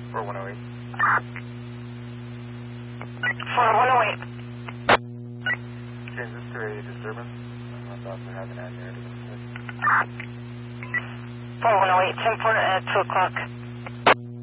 4108. 4108. Change this to a disturbance. I'm about to have an admiralty. 4108, 10 at 2 o'clock.